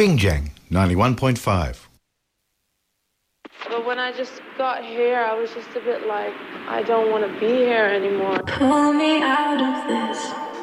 Bingjang 91.5. But when I just got here, I was just a bit like, I don't want to be here anymore. Pull me out of this.